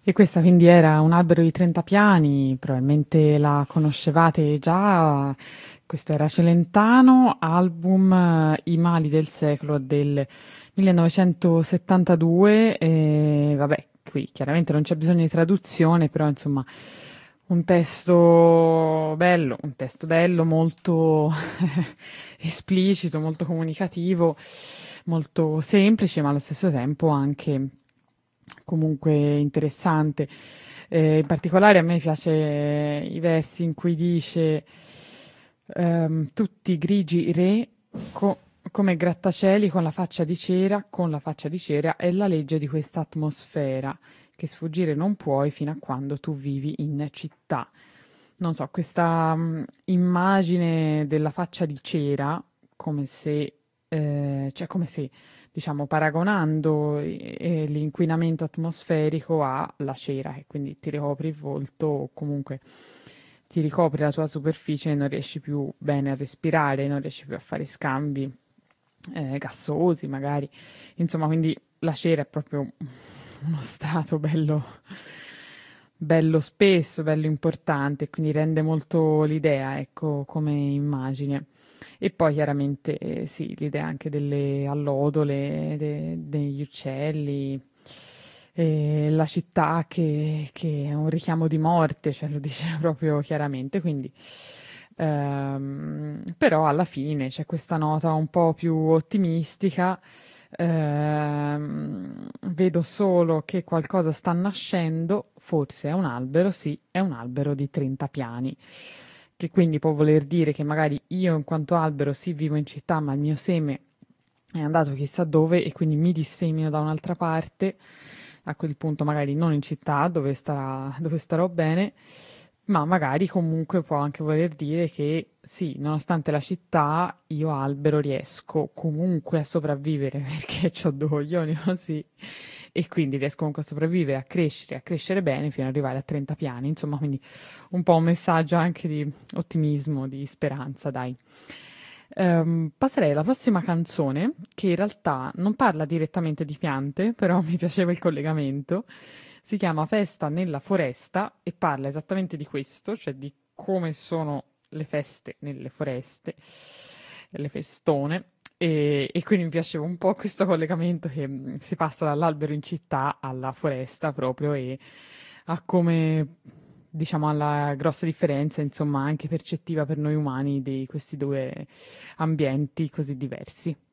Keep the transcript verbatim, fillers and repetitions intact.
E questa quindi era un albero di trenta piani, probabilmente la conoscevate già. Questo era Celentano, album eh, I mali del secolo del millenovecentosettantadue. E vabbè, qui chiaramente non c'è bisogno di traduzione, però insomma un testo bello, un testo bello, molto esplicito, molto comunicativo, molto semplice, ma allo stesso tempo anche comunque interessante. Eh, in particolare a me piace i versi in cui dice ehm, tutti grigi re co- come grattacieli con la faccia di cera, con la faccia di cera è la legge di questa atmosfera che sfuggire non puoi fino a quando tu vivi in città. Non so, questa mm, immagine della faccia di cera, come se, eh, cioè come se diciamo, paragonando eh, l'inquinamento atmosferico alla cera, e quindi ti ricopri il volto o comunque ti ricopri la tua superficie e non riesci più bene a respirare, non riesci più a fare scambi eh, gassosi magari. Insomma, quindi la cera è proprio uno strato bello, bello spesso, bello importante, quindi rende molto l'idea, ecco, come immagine. E poi chiaramente eh, sì, l'idea anche delle allodole, de- degli uccelli, e la città che, che è un richiamo di morte, cioè lo dice proprio chiaramente, quindi ehm, però alla fine c'è questa nota un po' più ottimistica. Ehm, vedo solo che qualcosa sta nascendo, forse è un albero, sì, è un albero di trenta piani, che quindi può voler dire che magari io in quanto albero sì vivo in città, ma il mio seme è andato chissà dove e quindi mi dissemino da un'altra parte, a quel punto magari non in città dove starà, dove starò bene, ma magari comunque può anche voler dire che sì, nonostante la città, io albero riesco comunque a sopravvivere perché ho due coglioni così e quindi riesco comunque a sopravvivere, a crescere, a crescere bene fino ad arrivare a trenta piani, insomma, quindi un po' un messaggio anche di ottimismo, di speranza, dai. Ehm, passerei alla prossima canzone, che in realtà non parla direttamente di piante, però mi piaceva il collegamento. Si chiama Festa nella foresta e parla esattamente di questo, cioè di come sono le feste nelle foreste, le festone. E, e quindi mi piaceva un po' questo collegamento che mm, si passa dall'albero in città alla foresta proprio e a come, diciamo, alla grossa differenza, insomma, anche percettiva per noi umani di questi due ambienti così diversi.